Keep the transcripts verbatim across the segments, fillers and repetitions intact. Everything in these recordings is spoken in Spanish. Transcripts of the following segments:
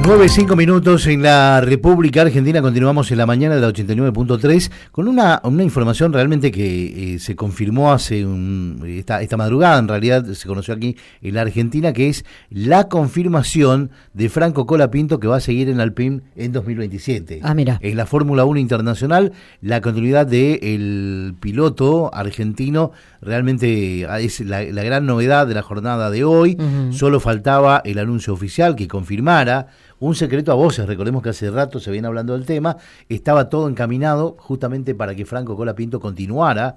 nueve, cinco minutos en la República Argentina. Continuamos en la mañana de la ochenta y nueve punto tres con una, una información realmente que eh, se confirmó hace un, esta, esta madrugada, en realidad se conoció aquí en la Argentina, que es la confirmación de Franco Colapinto, que va a seguir en Alpine en dos mil veintisiete. Ah, mira. En la Fórmula uno Internacional, la continuidad del piloto argentino realmente es la, la gran novedad de la jornada de hoy. Uh-huh. Solo faltaba el anuncio oficial que confirmara. Un secreto a voces, recordemos que hace rato se viene hablando del tema, estaba todo encaminado justamente para que Franco Colapinto continuara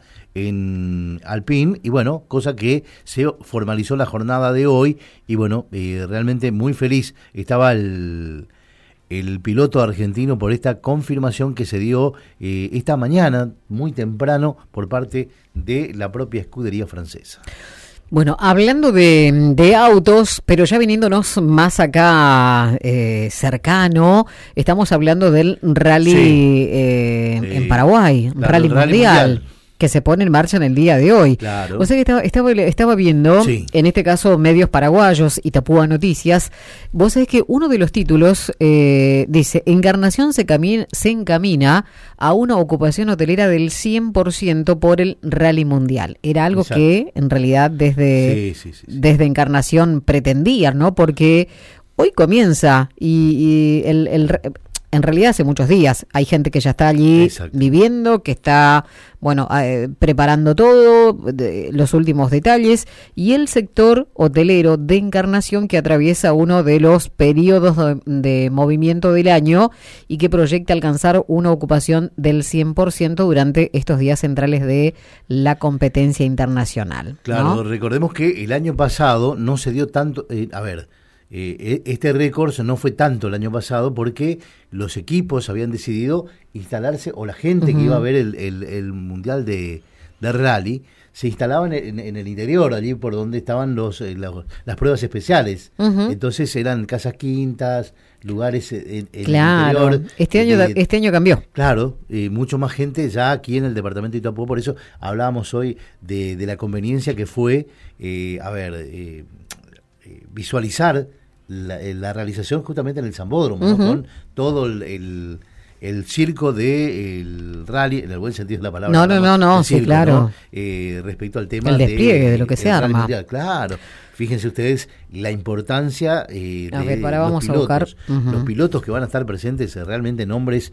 en Alpine, y bueno, cosa que se formalizó la jornada de hoy, y bueno, eh, realmente muy feliz estaba el, el piloto argentino por esta confirmación que se dio eh, esta mañana, muy temprano, por parte de la propia escudería francesa. Bueno, hablando de, de autos, pero ya viniéndonos más acá eh, cercano, estamos hablando del rally sí. eh, eh, en Paraguay, claro, rally, rally mundial, mundial, que se pone en marcha en el día de hoy. Claro. O sea que estaba, estaba, estaba viendo, sí. en este caso, medios paraguayos, Itapúa Noticias. Vos sabés que uno de los títulos eh, dice, Encarnación se, camina, se encamina a una ocupación hotelera del cien por ciento por el rally mundial. Era algo Exacto. que, en realidad, desde, sí, sí, sí, sí. desde Encarnación pretendían, ¿no? Porque hoy comienza y, y el... el en realidad hace muchos días hay gente que ya está allí Exacto. viviendo, que está, bueno, eh, preparando todo, de, los últimos detalles, y el sector hotelero de Encarnación, que atraviesa uno de los periodos de, de movimiento del año y que proyecta alcanzar una ocupación del cien por ciento durante estos días centrales de la competencia internacional. Claro, ¿no? Recordemos que el año pasado no se dio tanto, eh, a ver, Eh, este récord no fue tanto el año pasado porque los equipos habían decidido instalarse, o la gente uh-huh. que iba a ver el, el, el mundial de, de rally se instalaban en, en el interior, allí por donde estaban los, eh, los las pruebas especiales. Uh-huh. Entonces eran casas quintas, lugares en, en claro. el interior. Este año, eh, este año cambió. Claro, eh, mucho más gente ya aquí en el departamento de Itapúa, por eso hablábamos hoy de, de la conveniencia que fue, eh, a ver, eh, visualizar la, la realización justamente en el Sambódromo, uh-huh. ¿no? Con todo el, el, el circo de el rally, en el buen sentido de la palabra. No, no, no, no, circo, sí, claro. ¿no? Eh, respecto al tema el despliegue de, de lo que se arma. Mundial. Claro, fíjense ustedes la importancia eh, a de ver, para los vamos pilotos. A buscar. Uh-huh. Los pilotos que van a estar presentes, realmente nombres,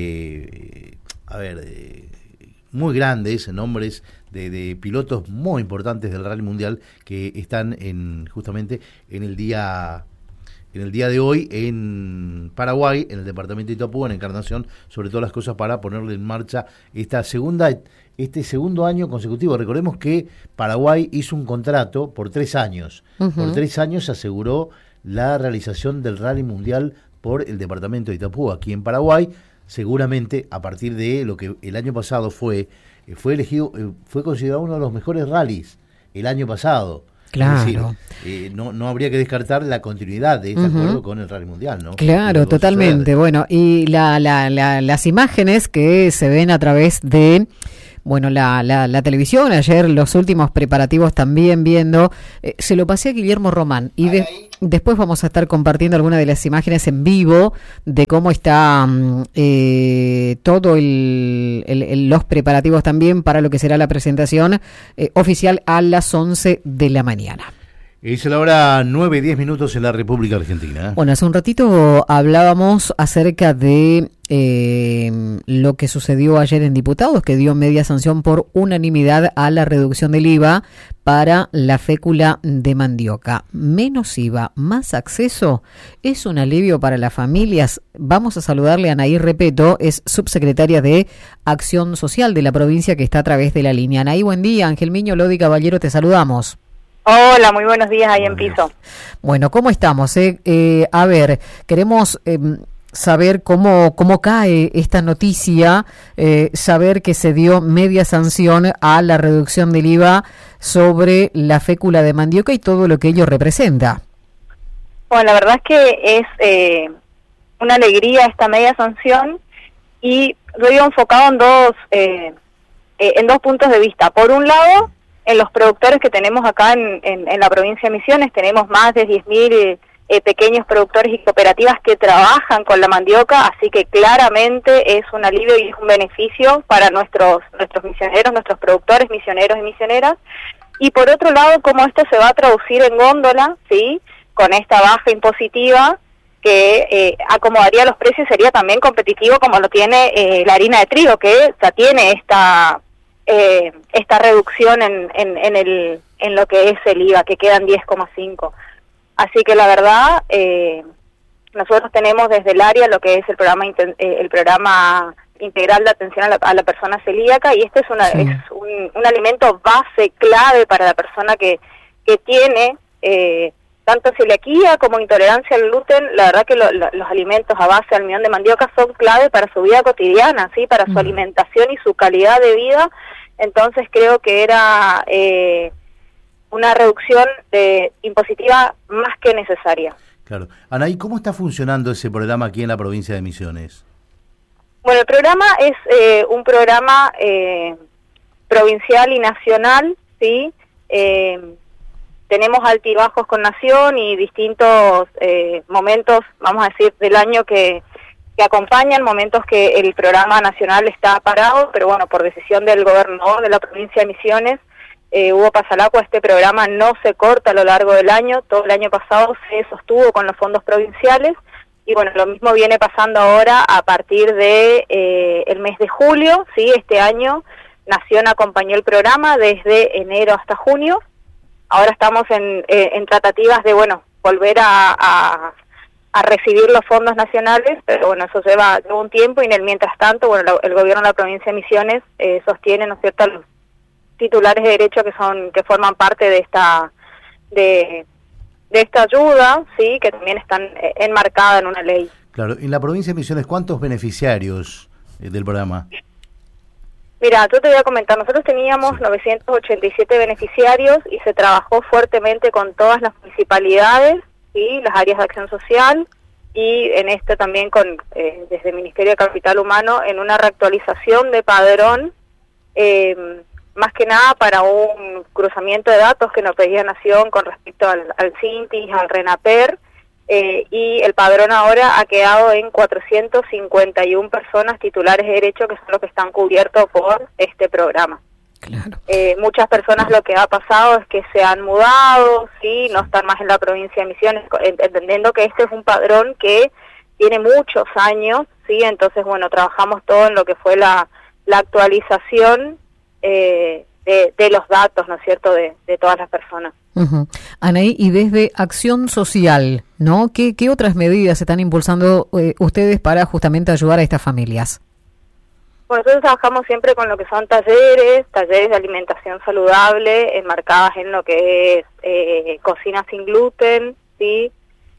eh, a ver, eh, muy grandes, nombres de, de pilotos muy importantes del rally mundial que están en justamente en el día en el día de hoy en Paraguay, en el departamento de Itapúa, en Encarnación, sobre todas las cosas para ponerle en marcha esta segunda este segundo año consecutivo. Recordemos que Paraguay hizo un contrato por tres años. Uh-huh. Por tres años se aseguró la realización del rally mundial por el departamento de Itapúa aquí en Paraguay. Seguramente a partir de lo que el año pasado fue fue elegido, fue considerado uno de los mejores rallies el año pasado. Claro. Es decir, eh, no, no habría que descartar la continuidad de este uh-huh. acuerdo con el rally mundial, ¿no? Claro, totalmente. Bueno, y la, la, la, las imágenes que se ven a través de... Bueno, la, la, la televisión, ayer los últimos preparativos también viendo, eh, se lo pasé a Guillermo Román y de, después vamos a estar compartiendo algunas de las imágenes en vivo de cómo está eh, todo el, el, el, los preparativos también para lo que será la presentación eh, oficial a las once de la mañana. Es la hora nueve, diez minutos en la República Argentina. Bueno, hace un ratito hablábamos acerca de eh, lo que sucedió ayer en Diputados, que dio media sanción por unanimidad a la reducción del I V A para la fécula de mandioca. Menos I V A, más acceso, es un alivio para las familias. Vamos a saludarle a Anaí Repeto, es subsecretaria de Acción Social de la provincia, que está a través de la línea. Anaí, buen día. Ángel Miño, Lodi Caballero, te saludamos. Hola, muy buenos días ahí en piso. Bueno, ¿cómo estamos? Eh? Eh, a ver, queremos eh, saber cómo cómo cae esta noticia, eh, saber que se dio media sanción a la reducción del I V A sobre la fécula de mandioca y todo lo que ello representa. Bueno, la verdad es que es eh, una alegría esta media sanción, y lo digo enfocado en dos eh, eh, en dos puntos de vista. Por un lado, en los productores que tenemos acá en, en, en la provincia de Misiones, tenemos más de diez mil eh, pequeños productores y cooperativas que trabajan con la mandioca, así que claramente es un alivio y es un beneficio para nuestros nuestros misioneros, nuestros productores, misioneros y misioneras. Y por otro lado, cómo esto se va a traducir en góndola, ¿sí?, con esta baja impositiva que eh, acomodaría los precios, sería también competitivo como lo tiene eh, la harina de trigo, que ya tiene esta eh, esta reducción en, en, en, el, en lo que es el I V A, que quedan diez coma cinco. Así que la verdad, eh, nosotros tenemos desde el área lo que es el programa eh, el programa integral de atención a la, a la persona celíaca, y este es, una, sí. es un, un alimento base clave para la persona que, que tiene eh, tanto celiaquía como intolerancia al gluten. La verdad que lo, lo, los alimentos a base de almidón de mandioca son clave para su vida cotidiana, ¿sí?, para su mm. alimentación y su calidad de vida. Entonces creo que era eh, una reducción de, impositiva más que necesaria. Claro. Anaí, ¿cómo está funcionando ese programa aquí en la provincia de Misiones? Bueno, el programa es eh, un programa eh, provincial y nacional, ¿sí? Eh, tenemos altibajos con Nación y distintos eh, momentos, vamos a decir, del año que, que acompañan, momentos que el programa nacional está parado, pero bueno, por decisión del gobernador de la provincia de Misiones, eh, Hugo Pasalacua, este programa no se corta a lo largo del año. Todo el año pasado se sostuvo con los fondos provinciales, y bueno, lo mismo viene pasando ahora a partir de eh, el mes de julio, ¿sí? Este año Nación acompañó el programa desde enero hasta junio. Ahora estamos en, eh, en tratativas de, bueno, volver a, a, a recibir los fondos nacionales, pero bueno, eso lleva, lleva un tiempo, y en el mientras tanto, bueno, la, el gobierno de la provincia de Misiones eh, sostiene, ¿no es cierto?, los titulares de derecho que son que forman parte de esta de, de esta ayuda, sí, que también están eh, enmarcada en una ley. Claro, en la provincia de Misiones, ¿cuántos beneficiarios eh, del programa? Mira, yo te voy a comentar, nosotros teníamos sí. novecientos ochenta y siete beneficiarios, y se trabajó fuertemente con todas las municipalidades, ¿sí?, las áreas de acción social, y en esto también con eh, desde el Ministerio de Capital Humano, en una reactualización de padrón, eh, más que nada para un cruzamiento de datos que nos pedía Nación con respecto al, al CINTIS, al RENAPER, eh, y el padrón ahora ha quedado en cuatrocientas cincuenta y una personas titulares de derecho, que son los que están cubiertos por este programa. Claro. Eh, muchas personas lo que ha pasado es que se han mudado, sí, no están más en la provincia de Misiones, entendiendo que este es un padrón que tiene muchos años, sí, entonces bueno, trabajamos todo en lo que fue la, la actualización eh, de, de los datos, ¿no es cierto?, de, de todas las personas. Uh-huh. Anaí, y desde Acción Social, ¿no? ¿Qué, qué otras medidas están impulsando eh, ustedes para justamente ayudar a estas familias? Bueno, nosotros trabajamos siempre con lo que son talleres, talleres de alimentación saludable, enmarcadas en lo que es eh, cocina sin gluten, ¿sí?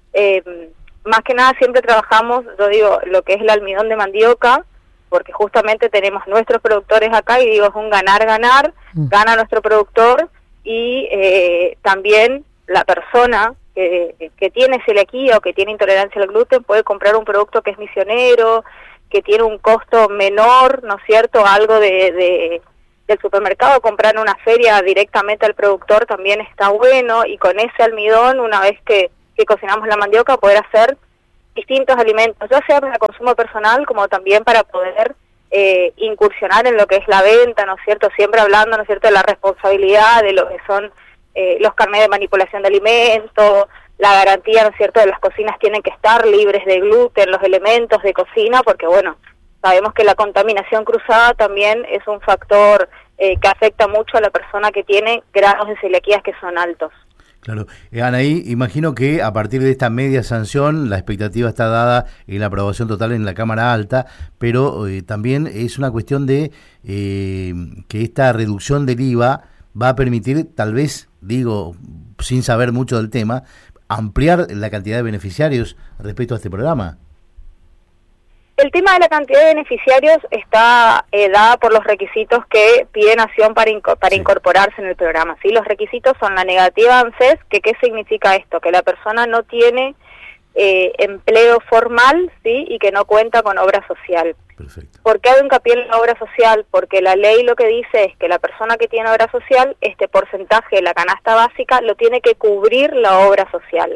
Eh, más que nada siempre trabajamos, yo digo, lo que es el almidón de mandioca, porque justamente tenemos nuestros productores acá, y digo, es un ganar-ganar, mm. gana nuestro productor, y eh, también la persona que, que tiene celiaquía o que tiene intolerancia al gluten puede comprar un producto que es misionero, que tiene un costo menor, ¿no es cierto?, algo de, de del supermercado, comprar en una feria directamente al productor también está bueno, y con ese almidón, una vez que, que cocinamos la mandioca, poder hacer distintos alimentos, ya sea para consumo personal como también para poder eh, incursionar en lo que es la venta, ¿no es cierto?, siempre hablando, ¿no es cierto?, de la responsabilidad de lo que son eh, los carnés de manipulación de alimentos, la garantía, ¿no es cierto?, de las cocinas tienen que estar libres de gluten, los elementos de cocina, porque bueno, sabemos que la contaminación cruzada también es un factor eh, que afecta mucho a la persona que tiene grados de celiaquías que son altos. Claro. Eh, Anaí, imagino que a partir de esta media sanción la expectativa está dada en la aprobación total en la Cámara Alta, pero eh, también es una cuestión de eh, que esta reducción del I V A va a permitir, tal vez, digo, sin saber mucho del tema, ampliar la cantidad de beneficiarios respecto a este programa. El tema de la cantidad de beneficiarios está eh, dada por los requisitos que pide Nación para, inco para sí. incorporarse en el programa. ¿Sí? Los requisitos son la negativa ANSES, que ¿qué significa esto? Que la persona no tiene eh, empleo formal, ¿sí?, y que no cuenta con obra social. Perfecto. ¿Por qué hago hincapié en la obra social? Porque la ley lo que dice es que la persona que tiene obra social, este porcentaje de la canasta básica lo tiene que cubrir la obra social.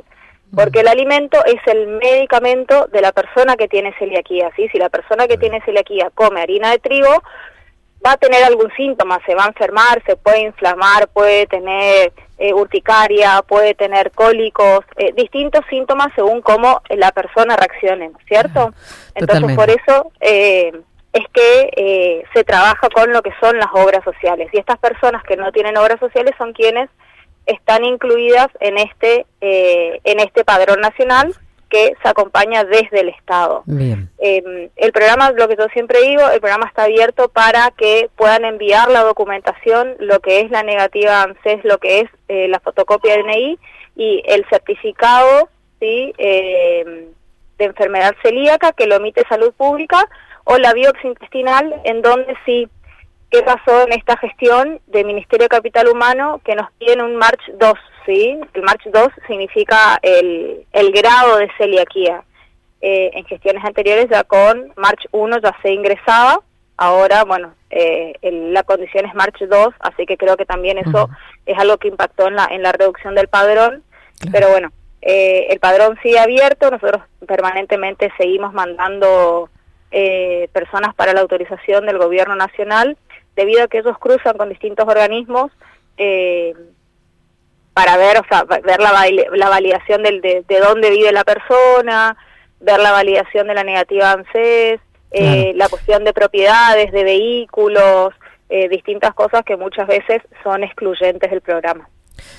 porque el alimento es el medicamento de la persona que tiene celiaquía, ¿sí? Si la persona que tiene celiaquía come harina de trigo, va a tener algún síntoma, se va a enfermar, se puede inflamar, puede tener eh, urticaria, puede tener cólicos, eh, distintos síntomas según cómo la persona reaccione, ¿cierto? Entonces, por eso eh, es que eh, se trabaja con lo que son las obras sociales, y estas personas que no tienen obras sociales son quienes están incluidas en este eh, en este padrón nacional que se acompaña desde el Estado. Bien. Eh, el programa, lo que yo siempre digo, el programa está abierto para que puedan enviar la documentación, lo que es la negativa ANSES, lo que es eh, la fotocopia de D N I y el certificado, ¿sí? eh, de enfermedad celíaca que lo emite Salud Pública, o la biopsia intestinal, en donde sí, qué pasó en esta gestión del Ministerio de Capital Humano, que nos piden un March dos, ¿sí? El March dos significa el, el grado de celiaquía. Eh, en gestiones anteriores ya con March uno ya se ingresaba, ahora, bueno, eh, el, la condición es March dos, así que creo que también eso uh-huh. es algo que impactó en la, en la reducción del padrón, claro. Pero bueno, eh, el padrón sigue abierto, nosotros permanentemente seguimos mandando eh, personas para la autorización del gobierno nacional, debido a que ellos cruzan con distintos organismos eh, para ver, o sea, ver la, la validación del, de, de dónde vive la persona, ver la validación de la negativa ANSES, eh, claro. la cuestión de propiedades, de vehículos, eh, distintas cosas que muchas veces son excluyentes del programa.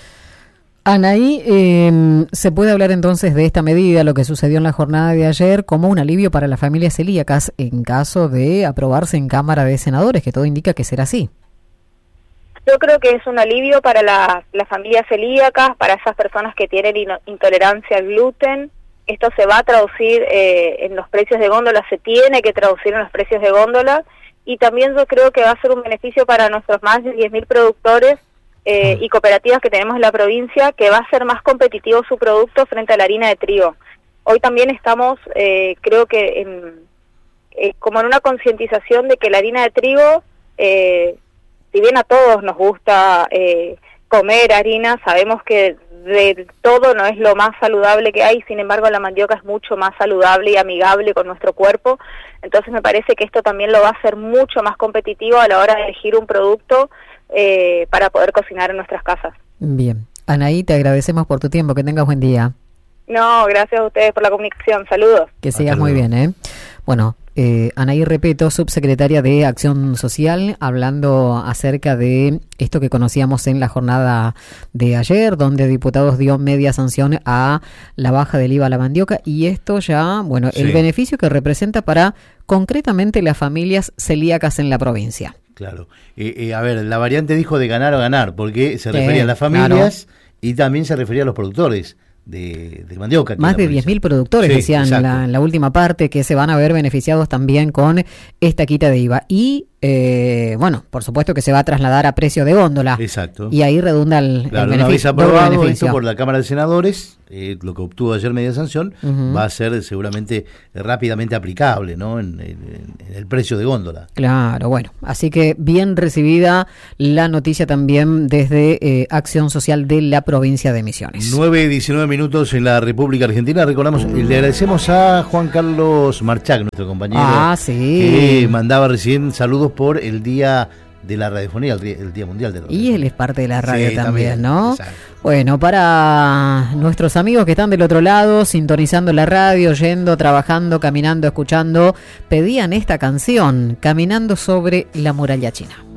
Anaí, eh, ¿se puede hablar entonces de esta medida, lo que sucedió en la jornada de ayer, como un alivio para las familias celíacas en caso de aprobarse en Cámara de Senadores, que todo indica que será así? Yo creo que es un alivio para las la familias celíacas, para esas personas que tienen in- intolerancia al gluten. Esto se va a traducir eh, en los precios de góndola, se tiene que traducir en los precios de góndola, y también yo creo que va a ser un beneficio para nuestros más de diez mil productores Eh, y cooperativas que tenemos en la provincia, que va a ser más competitivo su producto frente a la harina de trigo. Hoy también estamos, eh, creo que, en, eh, como en una concientización de que la harina de trigo, eh, si bien a todos nos gusta eh, comer harina, sabemos que de todo no es lo más saludable que hay, sin embargo la mandioca es mucho más saludable y amigable con nuestro cuerpo, entonces me parece que esto también lo va a hacer mucho más competitivo a la hora de elegir un producto Eh, para poder cocinar en nuestras casas. Bien. Anaí, te agradecemos por tu tiempo, que tengas buen día. No, gracias a ustedes por la comunicación, saludos. Que sigas muy bien, ¿eh? Bueno, eh, Anaí Repeto, subsecretaria de Acción Social, hablando acerca de esto que conocíamos en la jornada de ayer, donde diputados dio media sanción a la baja del I V A a la mandioca, y esto ya, bueno, sí. el beneficio que representa para concretamente las familias celíacas en la provincia. Claro. Eh, eh, a ver, la variante dijo de ganar o ganar, porque se refería sí, a las familias claro. y también se refería a los productores de, de mandioca. Más de diez mil productores, sí, decían en la, en la última parte, que se van a ver beneficiados también con esta quita de I V A. Y, eh, bueno, por supuesto que se va a trasladar a precio de góndola. Exacto. Y ahí redunda el, claro, el beneficio. Una vez aprobado esto por la Cámara de Senadores, eh, lo que obtuvo ayer media sanción, uh-huh. va a ser seguramente eh, rápidamente aplicable, ¿no? En, en, en el precio de góndola. Claro, bueno, así que bien recibida la noticia también desde eh, Acción Social de la provincia de Misiones. nueve y diecinueve minutos en la República Argentina. Recordamos, uh-huh. le agradecemos a Juan Carlos Marchac, nuestro compañero, ah, sí. que mandaba recién saludos por el día de la radiofonía, el día, el día mundial de la radiofonía. Y él es parte de la radio sí, también, también, ¿no? Exacto. Bueno, para nuestros amigos que están del otro lado, sintonizando la radio, yendo, trabajando, caminando, escuchando, pedían esta canción, Caminando sobre la muralla china.